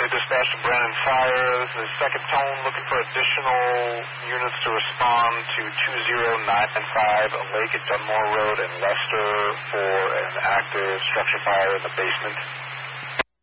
dispatch to Brennan Fire. This is second tone looking for additional units to respond to 2095 Lake at Dunmore Road in Leicester for an active structure fire in the basement.